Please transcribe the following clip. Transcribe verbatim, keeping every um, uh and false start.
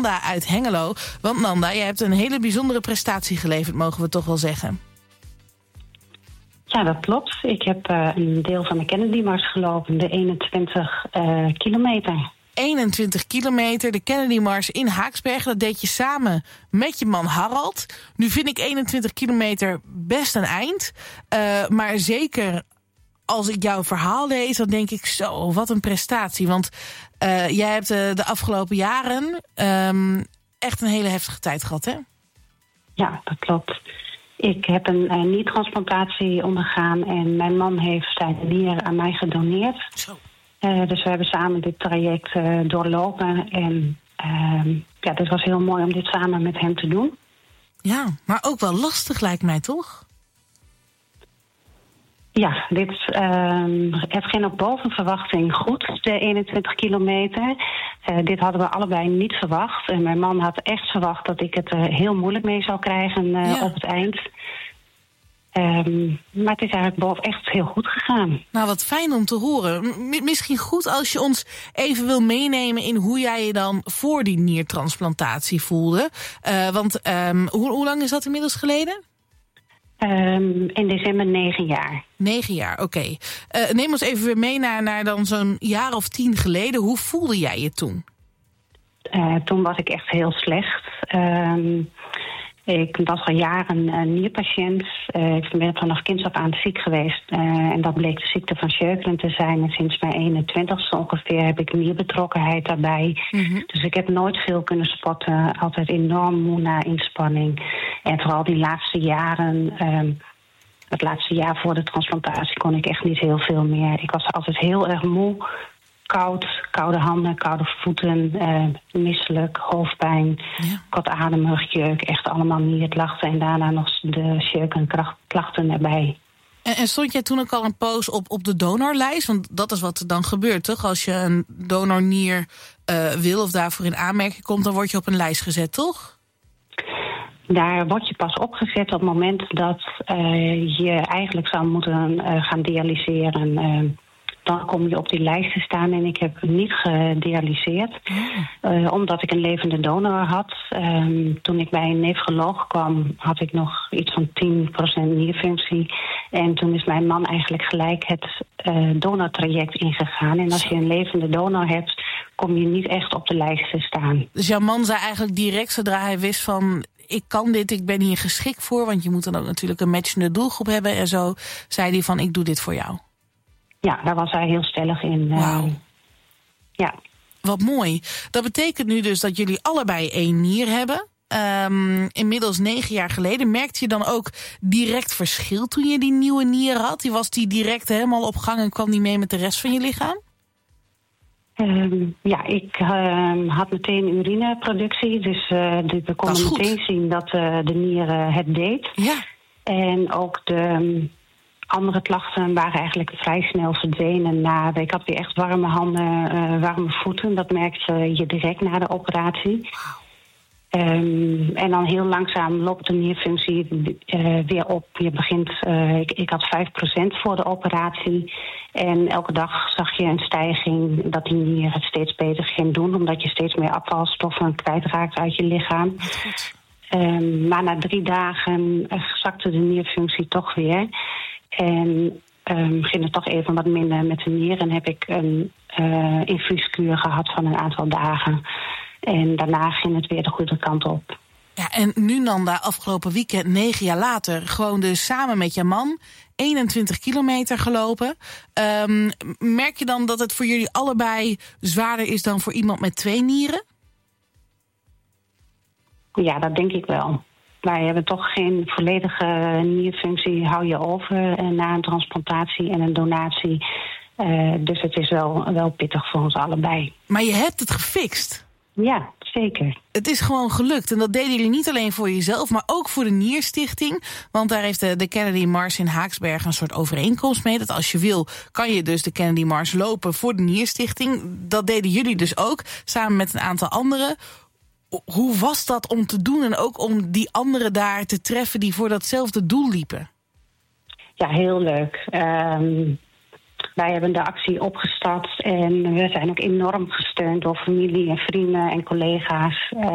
Nanda uit Hengelo. Want Nanda, jij hebt een hele bijzondere prestatie geleverd, mogen we toch wel zeggen. Ja, dat klopt. Ik heb uh, een deel van de Kennedy-mars gelopen, de eenentwintig uh, kilometer. eenentwintig kilometer, de Kennedy-mars in Haaksbergen. Dat deed je samen met je man Harald. Nu vind ik eenentwintig kilometer best een eind. Uh, maar zeker als ik jouw verhaal lees, dan denk ik zo, wat een prestatie. Want uh, jij hebt uh, de afgelopen jaren um, echt een hele heftige tijd gehad, hè? Ja, dat klopt. Ik heb een uh, niertransplantatie ondergaan en mijn man heeft zijn nier aan mij gedoneerd. Zo. Uh, dus we hebben samen dit traject uh, doorlopen. En uh, ja, het was heel mooi om dit samen met hem te doen. Ja, maar ook wel lastig lijkt mij, toch? Ja, dit uh, het ging ook boven verwachting goed, de eenentwintig kilometer. Uh, dit hadden we allebei niet verwacht. En mijn man had echt verwacht dat ik het er heel moeilijk mee zou krijgen uh, ja. op het eind. Um, maar het is eigenlijk boven echt heel goed gegaan. Nou, wat fijn om te horen. M- misschien goed als je ons even wil meenemen in hoe jij je dan voor die niertransplantatie voelde. Uh, want um, hoe, hoe lang is dat inmiddels geleden? Um, in december negen jaar. Negen jaar, oké. Okay. Uh, neem ons even weer mee naar, naar dan zo'n jaar of tien geleden. Hoe voelde jij je toen? Uh, toen was ik echt heel slecht. Um, ik was al jaren een nierpatiënt. Uh, ik ben vanaf kinds af aan ziek geweest. Uh, en dat bleek de ziekte van Sjögren te zijn. En sinds mijn eenentwintigste ongeveer heb ik nierbetrokkenheid daarbij. Mm-hmm. Dus ik heb nooit veel kunnen sporten. Altijd enorm moe na inspanning. En vooral die laatste jaren, um, het laatste jaar voor de transplantatie, kon ik echt niet heel veel meer. Ik was altijd heel erg moe, koud, koude handen, koude voeten, uh, misselijk, hoofdpijn, ja. kortademig, jeuk, echt allemaal nierklachten. En daarna nog de Sjögren-klachten erbij. En, en stond jij toen ook al een poos op, op de donorlijst? Want dat is wat er dan gebeurt, toch? Als je een donornier uh, wil of daarvoor in aanmerking komt, dan word je op een lijst gezet, toch? Daar word je pas opgezet op het moment dat uh, je eigenlijk zou moeten uh, gaan dialyseren. Uh, dan kom je op die lijst te staan en ik heb niet gedialyseerd. Uh, omdat ik een levende donor had. Um, toen ik bij een nefroloog kwam, had ik nog iets van tien procent nierfunctie. En toen is mijn man eigenlijk gelijk het uh, donortraject ingegaan. En als je een levende donor hebt, kom je niet echt op de lijst te staan. Dus jouw man zei eigenlijk direct, zodra hij wist van, ik kan dit, ik ben hier geschikt voor, want je moet dan ook natuurlijk een matchende doelgroep hebben en zo, zei hij van, ik doe dit voor jou. Ja, daar was hij heel stellig in. Wauw. Uh, ja. Wat mooi. Dat betekent nu dus dat jullie allebei één nier hebben. Um, inmiddels negen jaar geleden. Merkte je dan ook direct verschil toen je die nieuwe nier had? Die was die direct helemaal op gang en kwam die mee met de rest van je lichaam? Um, ja, ik uh, had meteen urineproductie. Dus uh, we konden meteen zien dat uh, de nier uh, het deed. Ja. En ook de um, andere klachten waren eigenlijk vrij snel verdwenen. Na, ik had weer echt warme handen, uh, warme voeten. Dat merkte je direct na de operatie. Wow. Um, en dan heel langzaam loopt de nierfunctie uh, weer op. Je begint, uh, ik, ik had vijf procent voor de operatie. En elke dag zag je een stijging dat die nier het steeds beter ging doen. Omdat je steeds meer afvalstoffen kwijtraakt uit je lichaam. Um, maar na drie dagen uh, zakte de nierfunctie toch weer. En um, ging het toch even wat minder met de nier. En heb ik een uh, infuuskuur gehad van een aantal dagen. En daarna ging het weer de goede kant op. Ja, en nu Nanda, afgelopen weekend, negen jaar later, gewoon dus samen met je man, eenentwintig kilometer gelopen. Um, merk je dan dat het voor jullie allebei zwaarder is dan voor iemand met twee nieren? Ja, dat denk ik wel. Wij hebben toch geen volledige nierfunctie, hou je over na een transplantatie en een donatie. Uh, dus het is wel, wel pittig voor ons allebei. Maar je hebt het gefixt. Ja, zeker. Het is gewoon gelukt. En dat deden jullie niet alleen voor jezelf, maar ook voor de Nierstichting. Want daar heeft de, de Kennedy-mars in Haaksbergen een soort overeenkomst mee. Dat als je wil, kan je dus de Kennedy-mars lopen voor de Nierstichting. Dat deden jullie dus ook, samen met een aantal anderen. Hoe was dat om te doen en ook om die anderen daar te treffen die voor datzelfde doel liepen? Ja, heel leuk. Um... Wij hebben de actie opgestart en we zijn ook enorm gesteund door familie en vrienden en collega's.